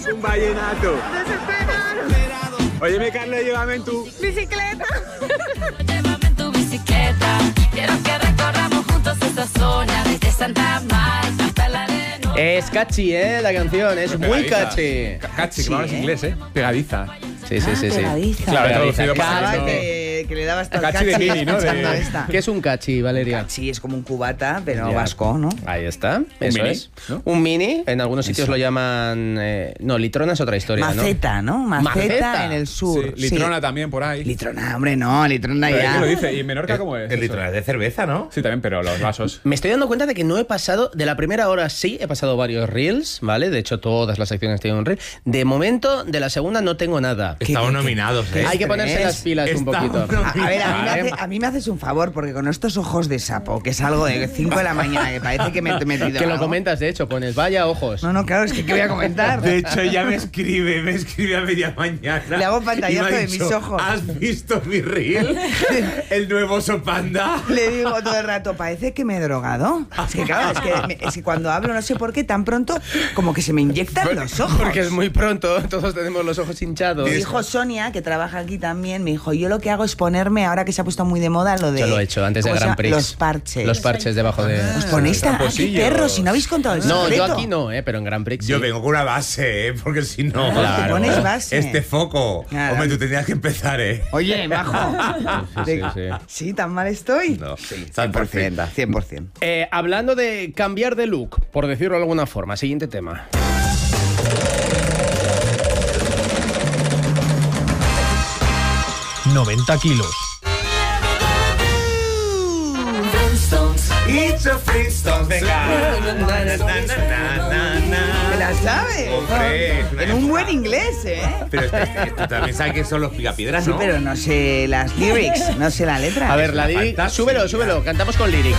Un vallenato. Óyeme, Carlos, llévame en tu bicicleta. Llévame en tu bicicleta. Quiero que recorramos juntos esta zona desde Santa Marta hasta la arena. Es catchy, la canción, es muy catchy. Catchy, que no hablas inglés, Pegadiza. Sí. Pegadiza. Claro, he traducido Pensaba para que le dabas tal Catchy de Mini, ¿no? ¿Qué es un catchy, Valeria? Catchy es como un cubata, pero Ya. vasco, ¿no? Ahí está, eso mini, es. ¿no? Un mini, en algunos sitios lo llaman... no, litrona es otra historia, Maceta, ¿no? Maceta Maceta. en el sur. Sí, litrona también por ahí. Litrona, hombre, no, litrona Pero ya. ¿quién lo dice? ¿Y en Menorca cómo es? El litrona es de cerveza, ¿no? Sí, también, pero los vasos. Me estoy dando cuenta de que no he pasado, de la primera hora sí, he pasado varios reels, ¿vale? De hecho, todas las secciones tienen un reel. De momento, de la segunda no tengo nada. Estamos nominados, Hay que ponerse las pilas un poquito. A ver, a mí me haces un favor, porque con estos ojos de sapo, que salgo de 5 de la mañana, que parece que me he metido Que lo algo. comentas, de hecho, pones vaya ojos. No, claro, es que ¿qué voy a comentar? De hecho, ella me escribe a media mañana. Le hago pantallazo y me ha de dicho, mis ojos. ¿Has visto mi reel? El nuevo oso panda. Le digo todo el rato, parece que me he drogado. Es que claro, es que cuando hablo, no sé por qué, tan pronto, como que se me inyectan los ojos. Porque es muy pronto, todos tenemos los ojos hinchados. Me dijo Sonia, que trabaja aquí también, me dijo, yo lo que hago es ponerme, ahora que se ha puesto muy de moda, lo de... Yo lo he hecho antes de ¿cómo se Grand llama? Prix. Los parches. Los parches debajo de... Os ponéis tan... ¡Ah, qué tramposillos. perros! Si no habéis contado el No, secreto. yo aquí no, pero en Grand Prix sí. Yo vengo con una base, porque si no... Claro. Te pones base. Este foco. Claro. Hombre, tú tenías que empezar, Oye, majo. Sí. Sí, ¿tan mal estoy? No, Sí, tan 100%. 100%. Hablando de cambiar de look, por decirlo de alguna forma, siguiente tema. ...90 kilos. It's a Flintstones, venga. ¿Me la sabes? Hombre, es una En un época. buen inglés, ¿eh? Pero esto también sabes que son los picapiedras, Sí, ¿no? pero no sé las lyrics, no sé la letra. A ver, la lyric... fantástica. Súbelo, cantamos con lyric.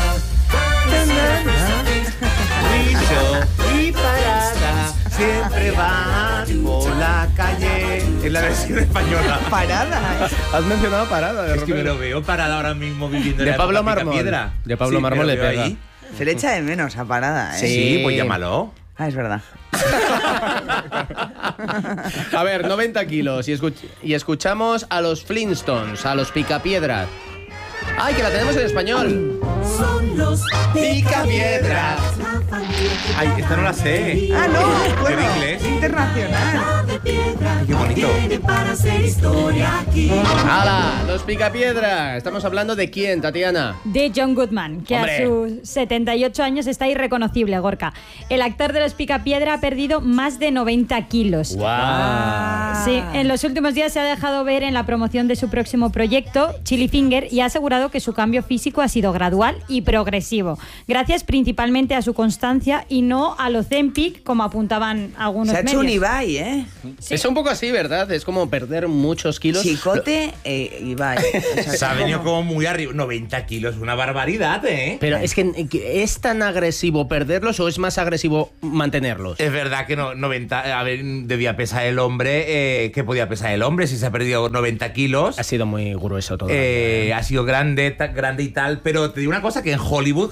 Y parada, siempre vas por la calle. Es la versión española. Parada, ¿eh? Has mencionado parada de Es que me repente. lo veo parada ahora mismo viviendo en De la Pablo época Mármol. Picapiedra. De Pablo Sí, Mármol me le lo veo pega. ahí. Se le echa de menos a parada, ¿eh? Sí, pues llámalo. Ah, es verdad. A ver, 90 kilos y escuchamos a los Flintstones, a los Picapiedras. ¡Ay, que la tenemos en español! Son los Picapiedras. Ay, esta no la sé. Ah, no, bueno, ¿En inglés? internacional. Ay, qué bonito. para hacer historia aquí. ¡Hala! Los Picapiedras. Estamos hablando de quién, Tatiana. De John Goodman, que ¡Hombre! a sus 78 años está irreconocible, Gorka. El actor de los Picapiedra ha perdido más de 90 kilos. ¡Guau! Sí, en los últimos días se ha dejado ver en la promoción de su próximo proyecto, Chili Finger, y ha asegurado que su cambio físico ha sido gradual y progresivo, gracias principalmente a su constancia y no al Ozempic, como apuntaban algunos Se ha hecho un medios. Ibai, ¿eh? Es un poco así, ¿verdad? Es como perder muchos kilos. Chicote Ibai. O sea, Se ha venido como muy arriba. 90 kilos, una barbaridad, ¿eh? Pero es que ¿es tan agresivo perderlos o es más agresivo mantenerlos? Es verdad que 90... A ver, debía pesar el hombre. ¿Qué podía pesar el hombre si se ha perdido 90 kilos? Ha sido muy grueso todo. Ha sido grande y tal, pero te digo una cosa, que en Hollywood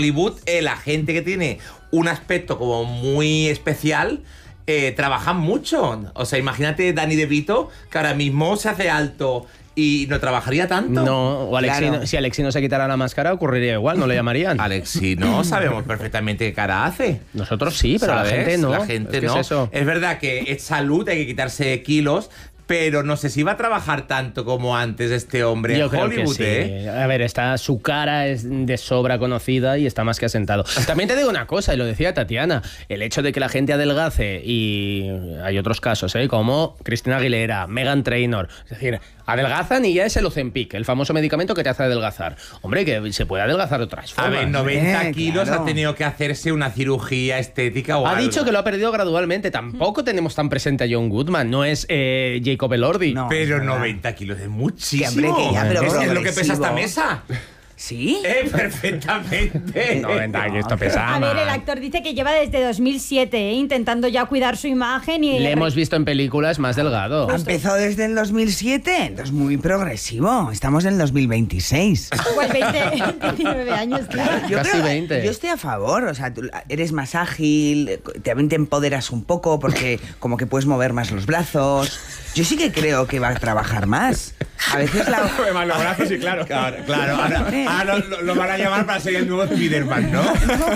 la gente que tiene un aspecto como muy especial trabajan mucho. O sea, imagínate Danny DeVito, que ahora mismo se hace alto y no trabajaría tanto. No, o Alexino, Claro. si Alexino se quitara la máscara ocurriría igual, no le llamarían. Alexi, no sabemos perfectamente qué cara hace. Nosotros sí, pero la ¿Sabes? gente no. La gente Es que no. es eso. Es verdad que es salud, hay que quitarse kilos, pero no sé si va a trabajar tanto como antes este hombre Yo en creo Hollywood, que sí. A ver, su cara es de sobra conocida y está más que asentado. También te digo una cosa, y lo decía Tatiana, el hecho de que la gente adelgace, y hay otros casos, como Cristina Aguilera, Meghan Trainor, es decir, adelgazan y ya es el Ozempic, el famoso medicamento que te hace adelgazar. Hombre, que se puede adelgazar de otras A formas. ver, 90 kilos claro. ha tenido que hacerse una cirugía estética o Ha algo. dicho que lo ha perdido gradualmente. Tampoco tenemos tan presente a John Goodman. No es Jacob Elordi. No. Pero es verdad. 90 kilos es muchísimo. Que, hombre, que ya, pero es lo que progresivo. pesa esta mesa. ¿Sí? Perfectamente. 90, que esto pesa. A ver, el más. actor dice que lleva desde 2007 intentando ya cuidar su imagen y... Le hemos visto en películas más delgado. ¿Ha empezado desde el 2007? Entonces muy progresivo. Estamos en el 2026. Pues 19 años, claro. Casi 20. Yo estoy a favor, o sea, tú eres más ágil, también te empoderas un poco porque como que puedes mover más los brazos. Yo sí que creo que va a trabajar más. A veces la... Además, los brazos, sí, claro. Claro, ahora lo van a llamar para ser el nuevo Spiderman, ¿no?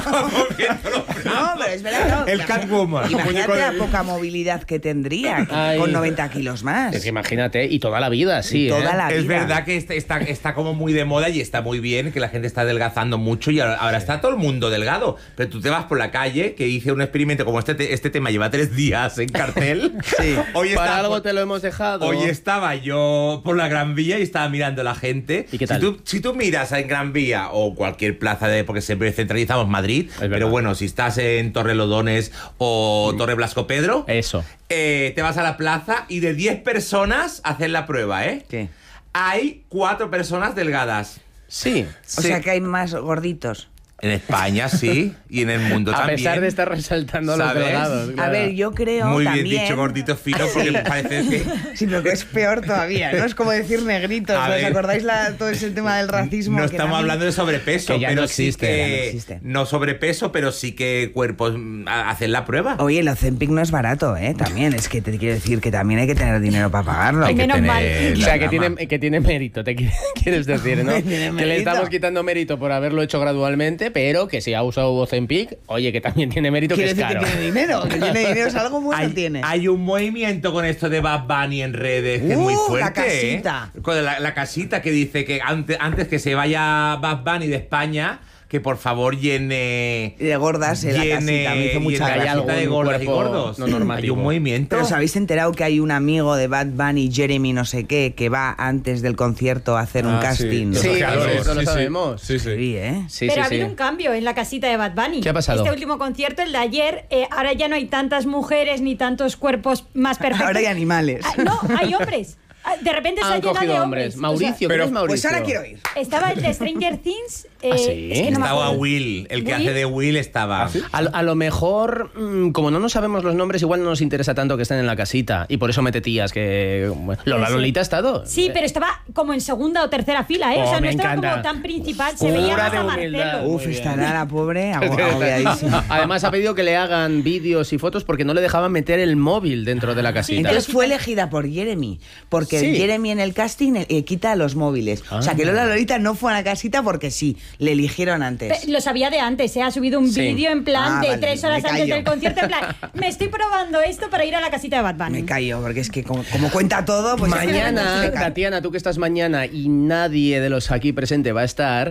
No, pero es verdad, no. El Catwoman. Imagínate la poca movilidad que tendría Ay. con 90 kilos más. Es que imagínate, y toda la vida, sí. Y toda ¿eh? la Es vida. verdad que está como muy de moda y está muy bien, que la gente está adelgazando mucho y ahora está todo el mundo delgado. Pero tú te vas por la calle, que hice un experimento como este tema lleva 3 días en cartel. Sí. Para algo te lo hemos dejado. Hoy estaba yo por la Gran Vía y estaba mirando a la gente. ¿Y qué tal? Si tú miras en Gran Vía o cualquier plaza porque siempre centralizamos Madrid, verdad. pero bueno, si estás en Torrelodones o Torre Blasco Pedro, Eso. te vas a la plaza y de 10 personas hacen la prueba, ¿eh? ¿Qué? Hay 4 personas delgadas. Sí. O sea que hay más gorditos. En España sí, y en el mundo A también. pesar de estar resaltando a los ¿Sabes? delgados. A claro. ver, yo creo Muy también... bien dicho, gordito fino, porque Sí. parece que... Sí, pero que es peor todavía, ¿no? Es como decir negritos. A ¿Os ver. acordáis todo ese tema del racismo? No que estamos también- hablando de sobrepeso, Que ya pero no sí existe, que... ya no existe. No sobrepeso, pero sí que cuerpos hacen la prueba. Oye, el Ozempic no es barato, ¿eh? También, es que te quiero decir que también hay que tener dinero para pagarlo. Hay que Menos mal. O sea, que tiene mérito, quieres decir, ¿no? Tiene Que le mérito. estamos quitando mérito por haberlo hecho gradualmente, pero que si ha usado Ozempic, oye, que también tiene mérito, que Quiere es decir caro. que tiene dinero. Que tiene dinero es algo bueno, Hay, tiene. hay un movimiento con esto de Bad Bunny en redes que es muy fuerte. la casita. ¿eh? Con la casita que dice que antes que se vaya Bad Bunny de España, que por favor llene... De gordas en la casita, me hizo mucha llene la gracia. casita de algún gordas y cuerpo gordos. no normativo. Hay un movimiento. Pero os habéis enterado que hay un amigo de Bad Bunny, Jeremy no sé qué, que va antes del concierto a hacer un casting. Sí, Bloqueadores, eso lo sí, sí. sabemos. Sí, sí. Sí, ¿eh? Sí, Pero sí, ha habido sí. un cambio en la casita de Bad Bunny. ¿Qué ha pasado? Este último concierto, el de ayer, ahora ya no hay tantas mujeres ni tantos cuerpos más perfectos. Ahora hay animales. Ah, no, hay hombres. De repente se ha Han llenado cogido de hombres. hombres. Mauricio, ¿quién es Mauricio? Pues ahora quiero ir. Estaba el de Stranger Things. ¿Ah, sí? Es que no me Estaba acuerdo. Will, el que ¿Will? hace de Will estaba. A lo mejor, como no nos sabemos los nombres, igual no nos interesa tanto que estén en la casita. Y por eso mete tías que... Bueno, Lola Eso. Lolita ha estado. Sí, pero estaba como en segunda o tercera fila, ¿eh? Oh, o sea, no me estaba encanta. como tan principal. Se Pura veía más de a humildad. Marcelo. Uf, estará la pobre agobiadísima. Además ha pedido que le hagan vídeos y fotos porque no le dejaban meter el móvil dentro de la casita. Entonces fue elegida por Jeremy, porque Sí. Jeremy en el casting quita los móviles. O sea, que Lola Lolita no fue a la casita porque sí, le eligieron antes. Lo sabía de antes, ha subido un Sí. vídeo en plan Ah, de vale, 3 horas me antes callo. del concierto, en plan, me estoy probando esto para ir a la casita de Bad Bunny. Me callo, porque es que como cuenta todo, pues... Mañana, me callo. Tatiana, tú que estás mañana y nadie de los aquí presente va a estar,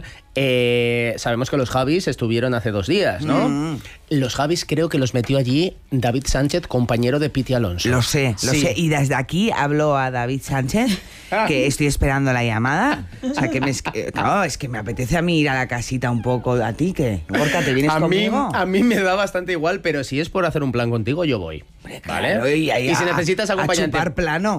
sabemos que los Javis estuvieron hace 2 días, ¿no? Los Javis creo que los metió allí David Sánchez, compañero de Piti Alonso. Lo sé. Sí. Y desde aquí hablo a David Sánchez, que estoy esperando la llamada. O sea, que claro, es que me apetece a mí ir a la casita un poco. ¿A ti qué? Gorka, ¿te vienes A mí, conmigo? a mí me da bastante igual, pero si es por hacer un plan contigo, yo voy. ¿Vale? Claro, y ahí si necesitas acompañante. A chupar plano.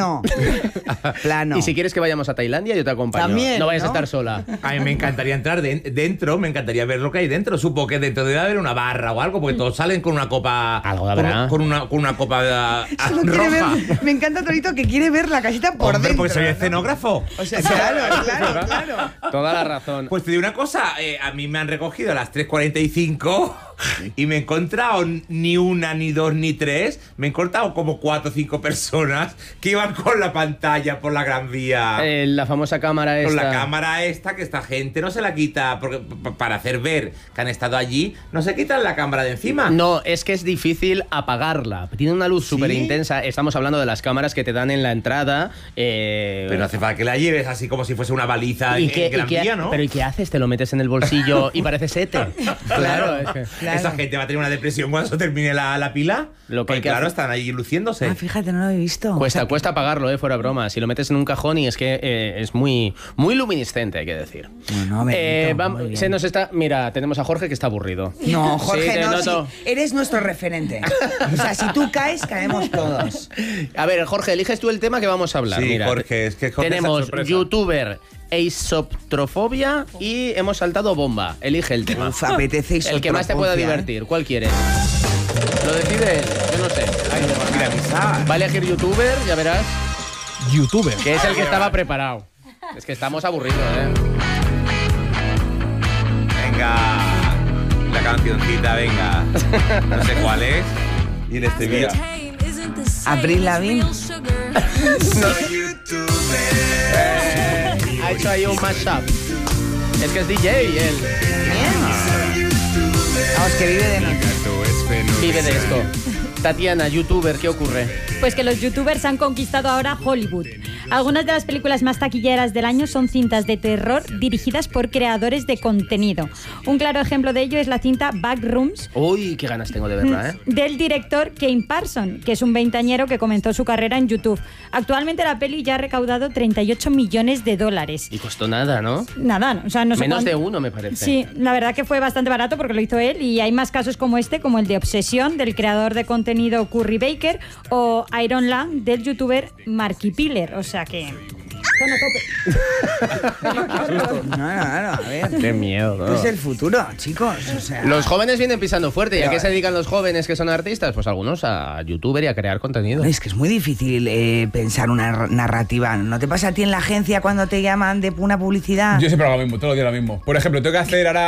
Plano. Y si quieres que vayamos a Tailandia, yo te acompaño. También, no vayas a ¿no? estar sola. A mí me encantaría entrar dentro, me encantaría ver lo que hay dentro. Supongo que dentro debe haber una barra o algo, porque todos salen con una copa. Algo habrá. Con una copa Solo quiere roja. ver- me encanta, Torito, que quiere ver la casita por Hombre, dentro. porque soy ¿no? escenógrafo. O sea, claro. Toda la razón. Pues te digo una cosa, a mí me han recogido a las 3:45 y me he encontrado ni una, ni dos, ni tres. Me he encontrado como 4 o 5 personas que iban con la pantalla por la Gran Vía. La famosa cámara esta. Con la cámara esta, que esta gente no se la quita porque, para hacer ver que han estado allí, no se quitan la cámara de encima. No, es que es difícil apagarla. Tiene una luz súper intensa. Estamos hablando de las cámaras que te dan en la entrada. Pero no hace falta que la lleves así como si fuese una baliza en Gran Vía, ¿no? Pero ¿y qué haces? Te lo metes en el bolsillo y pareces Ete. Claro, es que... Claro. Esa gente va a tener una depresión cuando se termine la pila. Lo que hay Porque, que claro, hacer- están ahí luciéndose. Ah, fíjate, no lo he visto. Cuesta apagarlo, fuera broma. Si lo metes en un cajón y es que es muy luminiscente, hay que decir. Bueno, Benito, muy bien. Se nos está... Mira, tenemos a Jorge que está aburrido. No, Sí, Jorge, te no, noto. sí, eres nuestro referente. O sea, si tú caes, caemos todos. A ver, Jorge, eliges tú el tema que vamos a hablar. Sí, Mira, Jorge, es que Jorge es tenemos sorpresa. youtuber, eisoptrofobia y hemos saltado bomba. Elige el tema. Uf, apetece El que más te pueda divertir. ¿Cuál quieres? Lo decide él. Yo no sé. Va a elegir youtuber, ya verás. YouTuber. Que es el que estaba preparado. Es que estamos aburridos, Venga, la cancioncita, venga. No sé cuál es. Y el estribillo. Avril Lavigne. Ha hecho ahí un mashup. Es que es DJ él. Vamos, que vive de noche. Vive de esto. Tatiana, youtuber, ¿qué ocurre? Pues que los youtubers han conquistado ahora Hollywood. Algunas de las películas más taquilleras del año son cintas de terror dirigidas por creadores de contenido. Un claro ejemplo de ello es la cinta Backrooms, Uy, qué ganas tengo de verla, del director Kane Parson, que es un veinteañero que comenzó su carrera en YouTube. Actualmente la peli ya ha recaudado $38 millones. Y costó nada, ¿no? Nada, o sea, no sé Menos cuánto. de uno, me parece. Sí, la verdad que fue bastante barato porque lo hizo él y hay más casos como este, como el de Obsesión del creador de contenido Curry Baker o Iron Lang del youtuber Marky Piller, o sea que... No, a ver. Qué miedo, ¿no? Es el futuro, chicos. O sea, Los jóvenes vienen pisando fuerte. ¿Y a Pero, qué se dedican los jóvenes que son artistas? Pues algunos a youtuber y a crear contenido. es que es muy difícil pensar una narrativa. ¿No te pasa a ti en la agencia cuando te llaman de una publicidad? Yo siempre hago lo mismo, todos los días lo mismo. Por ejemplo, tengo que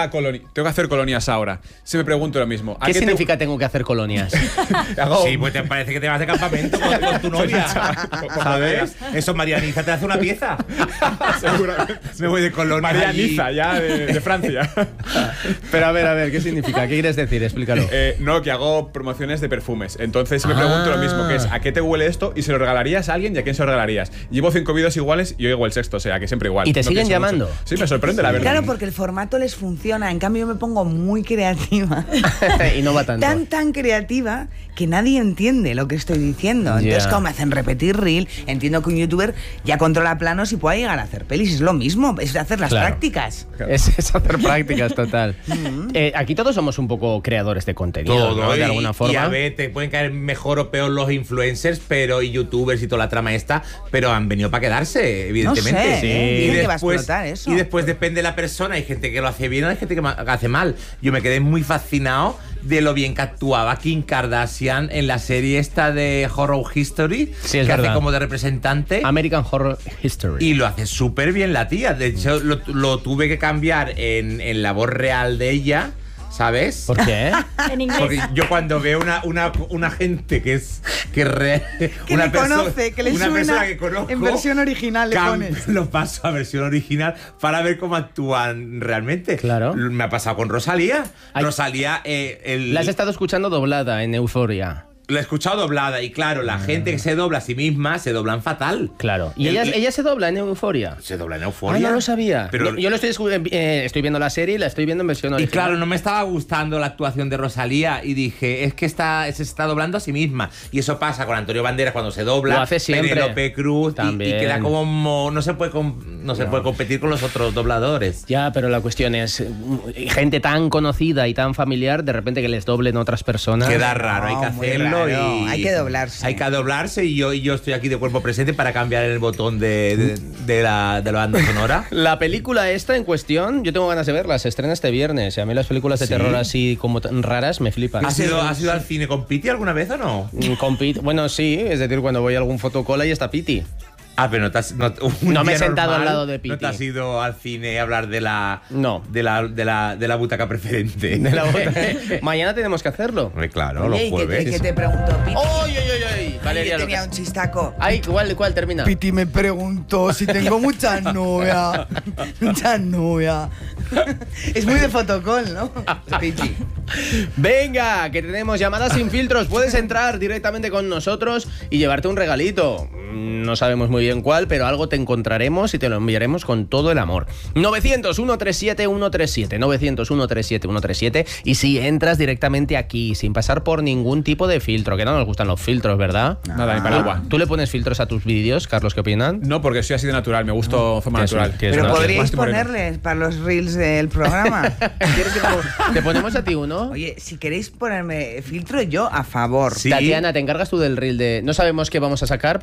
hacer colonias ahora. Se me pregunto lo mismo. ¿Qué significa tengo que hacer colonias? Hago- Sí, pues te parece que te vas de campamento con tu novia. ¿Sabes? Eso, Marianiza te hace una pieza. Seguramente. Me voy de colonia. María allí. Niza, ya de Francia. Pero a ver, ¿qué significa? ¿Qué quieres decir? Explícalo. No, que hago promociones de perfumes. Entonces me pregunto lo mismo, que es ¿a qué te huele esto? Y se lo regalarías a alguien y a quién se lo regalarías. Llevo 5 vídeos iguales y yo llego el sexto, o sea, que siempre igual. ¿Y te siguen pienso llamando? mucho. Sí, me sorprende, la verdad. Claro, porque el formato les funciona. En cambio, yo me pongo muy creativa. Y no va tanto. Tan creativa que nadie entiende lo que estoy diciendo. Entonces, Ya. como me hacen repetir reel, entiendo que un youtuber ya controla planos y puede llegar a hacer pelis. Es lo mismo, es hacer las Claro. prácticas. Es hacer prácticas, total. Aquí todos somos un poco creadores de contenido, Todo, ¿no? De y- alguna forma. Y a ver, te pueden caer mejor o peor los influencers, pero y youtubers y toda la trama esta, pero han venido para quedarse, evidentemente. No sé, Sí. dicen que va a explotar eso. Y después depende de la persona. Hay gente que lo hace bien, hay gente que hace mal. Yo me quedé muy fascinado de lo bien que actuaba Kim Kardashian en la serie esta de Horror History, Sí, es que verdad. hace como de representante. American Horror History. Y lo hace súper bien la tía. De hecho, lo tuve que cambiar en la voz real de ella, ¿sabes? ¿Por qué? En inglés. Porque yo cuando veo una gente que es Que le conoce, que le una suena persona que conozco, en versión original le pones. lo paso a versión original para ver cómo actúan realmente. Claro. Me ha pasado con Rosalía. Ay. Rosalía, La has estado escuchando doblada en Euphoria. la he escuchado doblada y claro, la gente que se dobla a sí misma se doblan fatal. Claro. ¿Y El- ella se dobla en Euphoria? Se dobla en Euforia. Ah, no lo sabía. Pero Yo lo estoy viendo la serie y la estoy viendo en versión Y original. claro, no me estaba gustando la actuación de Rosalía y dije, es que se está doblando a sí misma. Y eso pasa con Antonio Banderas cuando se dobla. Lo hace siempre. Penélope Cruz y También. queda como... No se puede competir con los otros dobladores. Ya, pero la cuestión es, gente tan conocida y tan familiar, de repente que les doblen otras personas. Queda raro, hay que No, muy hacerlo raro. y... Hay que doblarse. Hay que doblarse y yo estoy aquí de cuerpo presente para cambiar el botón de la banda sonora. La película esta en cuestión, yo tengo ganas de verla, se estrena este viernes. Y a mí las películas de terror así como tan raras me flipan. ¿Has ido al cine con Piti alguna vez o no? Bueno, sí, es decir, cuando voy a algún fotocola y está Piti. Ah, pero un No me he día sentado normal, al lado de Piti. ¿No te has ido al cine a hablar de la No. de la butaca preferente? De la bota. Mañana tenemos que hacerlo. Hombre, claro, Oye, los ¿y jueves. qué te preguntó Piti? ¡Ay, ay, ay, ay! Valeria, Yo lo que... tenía un chistaco. Ay, ¿cuál termina? Piti me preguntó si tengo muchas novias. Muchas novias. Es muy de fotocall, ¿no? Piti. Venga, que tenemos llamadas sin filtros. Puedes entrar directamente con nosotros y llevarte un regalito. No sabemos muy bien cuál, pero algo te encontraremos y te lo enviaremos con todo el amor. 900-137-137. 900-137-137. Y si entras directamente aquí, sin pasar por ningún tipo de filtro, que no nos gustan los filtros, ¿verdad? Nada, ni para agua. ¿Tú le pones filtros a tus vídeos, Carlos? ¿Qué opinan? No, porque soy así de natural, me gusto forma Que es- natural. que es Pero una- podríais Más moreno. ponerles para los reels del programa. ¿Quieres que te ponemos a ti uno? Oye, si queréis ponerme filtro, yo a favor. Sí. Tatiana, te encargas tú del reel de... No sabemos qué vamos a sacar porque tampoco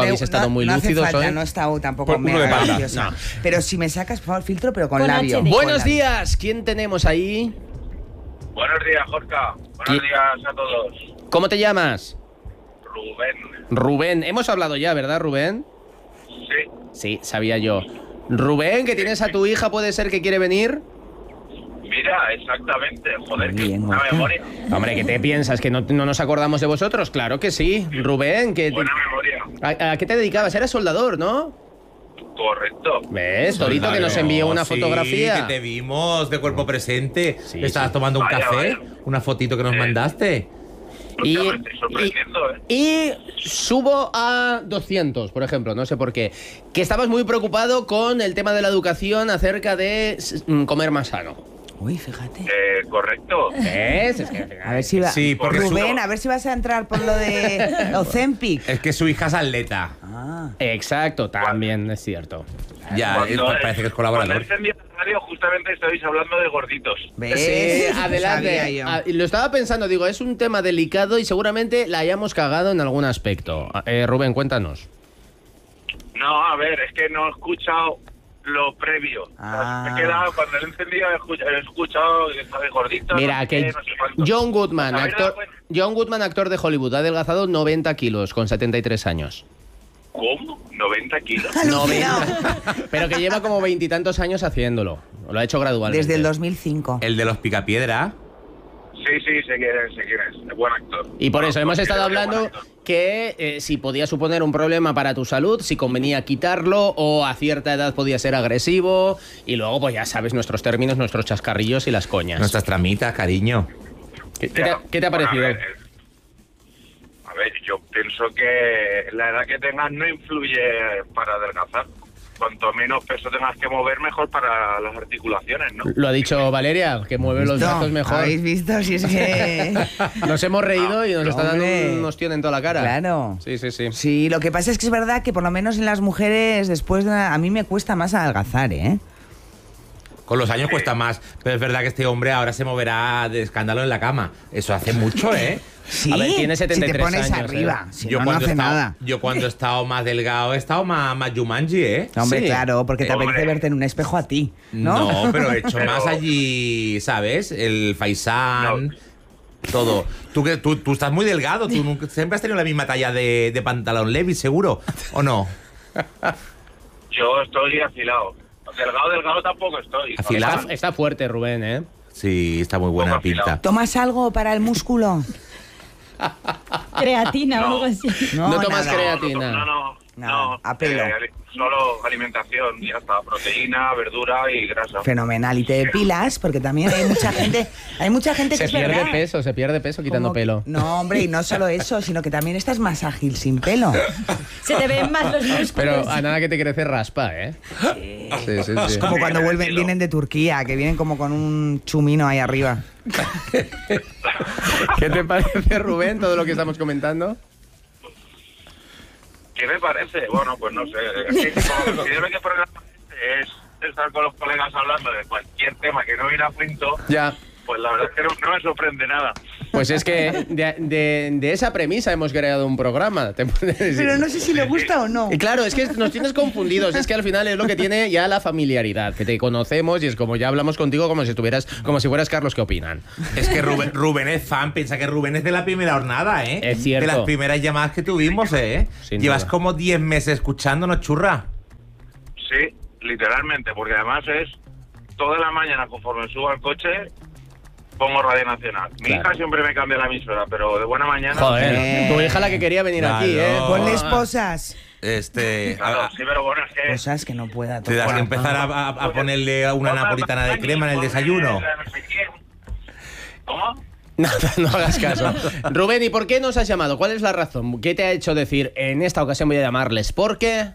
habéis estado muy no lúcidos hace falta, hoy. No he estado tampoco Por uno mega de panda. graciosa. No. Pero si me sacas, por favor, filtro, pero con Con labio. HD. Buenos Con labio. días, ¿quién tenemos ahí? Buenos días, Jorka. Buenos ¿Qui- días a todos. ¿Cómo te llamas? Rubén. Rubén. Hemos hablado ya, ¿verdad, Rubén? Sí. Sí, sabía yo. Rubén, que tienes a tu hija, ¿puede ser que quiere venir? Mira, exactamente. Joder, Muy bien, una Gorka. memoria. Hombre, ¿qué te piensas? ¿Que no nos acordamos de vosotros? Claro que sí. Rubén, Buena memoria. ¿a qué te dedicabas? Eras soldador, ¿no? Correcto. ¿Ves? Torito, que nos envió una Sí, fotografía. que te vimos de cuerpo presente. Sí, Estabas sí. tomando un Vaya, café, vaya. una fotito que nos mandaste. Y, Hostia, me estoy sorprendiendo, ¿eh? y subo a 200, por ejemplo, no sé por qué. Que estabas muy preocupado con el tema de la educación acerca de comer más sano. Uy, fíjate. Correcto. ¿Ves? Es que, A ver si va. Sí, porque Rubén, a ver si vas a entrar por lo de Ozempic. Es que su hija es atleta. Ah. Exacto, también es cierto. Ya, Cuando, parece que es Cuando colaborador. encendí la radio, justamente estabais hablando de gorditos. ¿Ves? Sí, Sabía adelante. yo. Lo estaba pensando, digo, es un tema delicado y seguramente la hayamos cagado en algún aspecto. Rubén, cuéntanos. No, a ver, es que no he escuchado lo previo. Ah. Me he quedado, cuando he encendido, he escuchado que estabais gorditos. Mira, no sé que qué, no sé cuánto. John Goodman, ¿Os habéis dado cuenta? John Goodman, actor de Hollywood, ha adelgazado 90 kilos con 73 años. ¿Cómo? ¿90 kilos? Alucinado. Pero que lleva como veintitantos años haciéndolo. Lo ha hecho gradualmente. Desde el 2005. El de los Picapiedra. Sí, sé quién es. Es buen actor. Y por eso hemos estado Considero que es hablando buen actor. que si podía suponer un problema para tu salud, si convenía quitarlo o a cierta edad podía ser agresivo. Y luego, pues ya sabes nuestros términos, nuestros chascarrillos y las coñas. Nuestras tramitas, cariño. ¿Qué te ha Bueno, parecido? A ver, yo pienso que la edad que tengas no influye para adelgazar. Cuanto menos peso tengas que mover, mejor para las articulaciones, ¿no? Lo ha dicho Valeria, que mueve los ¿Visto? brazos mejor. ¿Habéis visto? Si es que... Nos hemos reído y nos está dando Hombre. un ostión en toda la cara. Claro. Sí. Sí, lo que pasa es que es verdad que por lo menos en las mujeres después a mí me cuesta más adelgazar, ¿eh? Con los años cuesta más, pero es verdad que este hombre ahora se moverá de escándalo en la cama. Eso hace mucho, ¿eh? Sí, A ver, tiene si te 73 pones años, arriba, ¿eh? si no, no hace nada. Yo cuando he estado más delgado he estado más Jumanji, ¿eh? Hombre, Sí. claro, porque te Hombre. apetece verte en un espejo a ti, ¿no? No, pero he hecho Pero- más allí, ¿sabes? El faisán, todo. Tú estás muy delgado, tú siempre has tenido la misma talla de pantalón Levi's, seguro, ¿o no? Yo estoy afilado. Delgado tampoco estoy. Afilado. Está fuerte, Rubén, ¿eh? Sí, está muy buena Poco afilado. pinta. ¿Tomas algo para el músculo? Creatina o No. algo así. No tomas nada. creatina. No, a pelo. Solo alimentación, ya está. Proteína, verdura y grasa. Fenomenal. Y te depilas, porque también hay mucha gente que Se es pierde verdad. peso quitando Como- pelo. No, hombre, y no solo eso, sino que también estás más ágil sin pelo. Se te ven más los músculos. Pero a nada que te crece raspa, ¿eh? Sí. Es como cuando vienen de Turquía, que vienen como con un chumino ahí arriba. ¿Qué te parece, Rubén, todo lo que estamos comentando? ¿Qué me parece? Bueno, pues no sé. Es que como considero que el programa es estar con los colegas hablando de cualquier tema que no viene a cuento, Ya. pues la verdad es que no me sorprende nada. Pues es que de esa premisa hemos creado un programa. Te puedes decir. Pero no sé si le gusta o no. Y claro, es que nos tienes confundidos. Es que al final es lo que tiene ya la familiaridad, que te conocemos y es como ya hablamos contigo como si fueras Carlos, ¿qué opinan? Es que Rubén es fan, piensa que Rubén es de la primera jornada, ¿eh? Es cierto. De las primeras llamadas que tuvimos, ¿eh? Sin Llevas duda. como 10 meses escuchándonos, churra. Sí, literalmente, porque además es toda la mañana conforme subo al coche, pongo Radio Nacional. Mi Claro. hija siempre me cambia la emisora, pero de buena mañana... Joder, tu hija la que quería venir Claro. aquí, ¿eh? Ponle esposas. Claro, sí, pero bueno, es que... Cosas que no pueda Te das que tocar. empezar a ponerle una napolitana de crema en el desayuno. ¿Cómo? No hagas caso. Rubén, ¿y por qué nos has llamado? ¿Cuál es la razón? ¿Qué te ha hecho decir en esta ocasión voy a llamarles? ¿Por qué?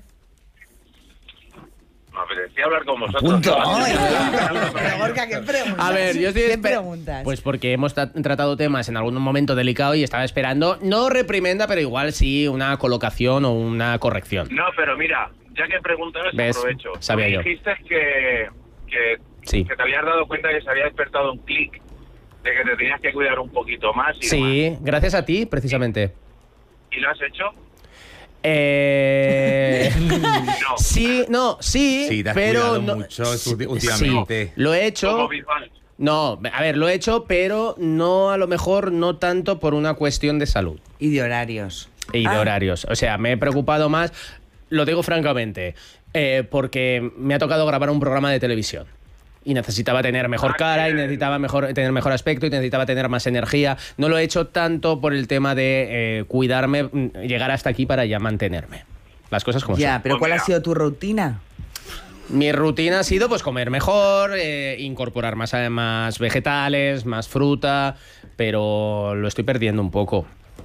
Me apetecía hablar con vosotros. Punto. ¿no? Ay, pero Gorka, ¿qué preguntas? A ver, yo estoy ¿Qué preguntas? Pues porque hemos tratado temas en algún momento delicado y estaba esperando, no reprimenda, pero igual sí una colocación o una corrección. No, pero mira, ya que preguntas, ¿Ves? aprovecho. Sabía Me yo. dijiste Sí. que te habías dado cuenta que se había despertado un clic de que te tenías que cuidar un poquito más y demás. Sí, gracias a ti, precisamente. ¿Y lo has hecho? No. Sí, no, sí, Sí, te has pero cuidado no, mucho últimamente. Sí, lo he hecho. Como Bisbal. No, a ver, lo he hecho, pero no, a lo mejor no tanto por una cuestión de salud Y de horarios. y de horarios. O sea, me he preocupado más, lo digo francamente, porque me ha tocado grabar un programa de televisión. Y necesitaba tener mejor cara, y necesitaba tener mejor aspecto, y necesitaba tener más energía. No lo he hecho tanto por el tema de cuidarme, llegar hasta aquí para ya mantenerme. Las cosas como Ya, son. pero Pues ¿cuál ha mira. sido tu rutina? Mi rutina ha sido pues comer mejor, incorporar más vegetales, más fruta, pero lo estoy perdiendo un poco.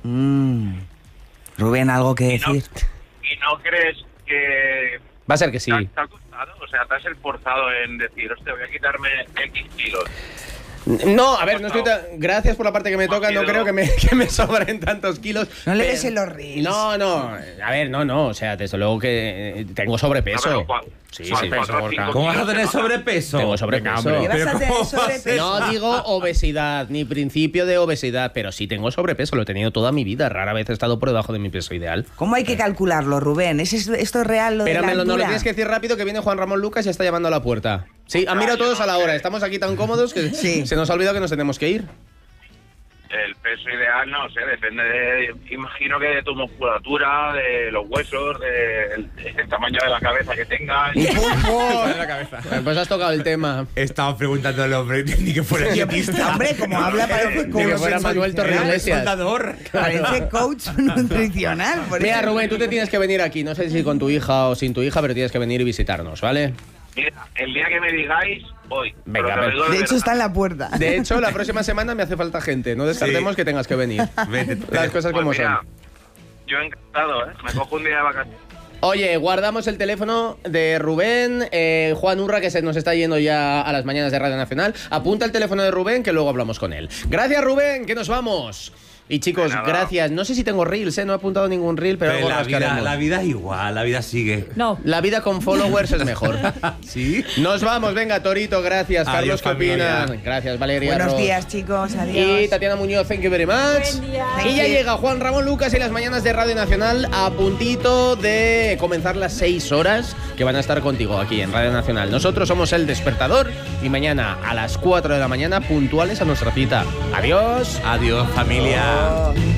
Rubén, ¿algo que ¿Y no, decir? y no crees que Va a ser que sí. te ha costado? O sea, te has esforzado en decir, hostia, voy a quitarme X kilos. No, a ver, no estoy gracias por la parte que me toca, no Rápido. creo que me sobren tantos kilos. No le pero- ves en los reels. No, a ver, no, o sea, desde luego que tengo sobrepeso. No, pero Sí, ¿cuál? sí, ¿Cuál? peso, Gorka. ¿Cómo vas a kilos tener te bajan. sobrepeso? Tengo sobrepeso. Venga, hombre, ¿Qué vas a pero tener ¿cómo vas a sobrepeso? No digo obesidad, ni principio de obesidad, pero sí tengo sobrepeso, lo he tenido toda mi vida. Rara vez he estado por debajo de mi peso ideal. ¿Cómo hay que calcularlo, Rubén? ¿Esto es real lo de la Espérame, no lo altura? tienes que decir rápido, que viene Juan Ramón Lucas y está llamando a la puerta. Sí, han mirado todos a la hora. Estamos aquí tan cómodos que Sí. se nos ha olvidado que nos tenemos que ir. El peso ideal, no sé, depende imagino que de tu musculatura, de los huesos, del tamaño de la cabeza que tengas. Y pulpo. En la cabeza. Pues has tocado el tema. Estaba preguntando al hombre ni que fuera dietista. Hombre, como habla parece Ni que coach fuera Manuel Torreiglesias. Soldador. Parece coach nutricional. por Mira, eso- Rubén, tú te tienes que venir aquí. No sé si con tu hija o sin tu hija, pero tienes que venir y visitarnos, ¿vale? Mira, el día que me digáis, voy. Venga, Pero te a ver. lo digo De hecho, verdad. está en la puerta. De hecho, la próxima semana me hace falta gente. No descartemos Sí. que tengas que venir. Vete, Las cosas Pues como mira, son. yo encantado, ¿eh? Me cojo un día de vacaciones. Oye, guardamos el teléfono de Rubén, Juan Urra, que se nos está yendo ya a las mañanas de Radio Nacional. Apunta el teléfono de Rubén, que luego hablamos con él. Gracias, Rubén, que nos vamos. Y chicos, De nada. gracias. No sé si tengo reels, no he apuntado ningún reel, pero Pero algo rascaremos. la vida es igual, la vida sigue. No. La vida con followers es mejor. ¿Sí? Nos vamos, venga, Torito, gracias. Adiós, Carlos, ¿qué familia. opinas? Gracias, Valeria. Buenos Ros. días, chicos. Y Adiós. Tatiana Muñoz, thank you very much. Buen día. Y ya llega Juan Ramón Lucas y las mañanas de Radio Nacional a puntito de comenzar las 6 horas que van a estar contigo aquí en Radio Nacional. Nosotros somos El Despertador y mañana a las 4 de la mañana puntuales a nuestra cita. Adiós. Adiós, familia.